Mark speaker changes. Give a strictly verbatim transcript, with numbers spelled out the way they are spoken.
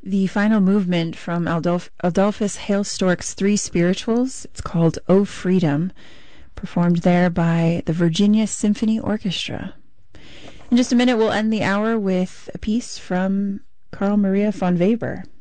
Speaker 1: the final movement from Adolf- Adolphus Hailstork's Three Spirituals. It's called "O Freedom," performed there by the Virginia Symphony Orchestra. In just a minute, we'll end the hour with a piece from Carl Maria von Weber.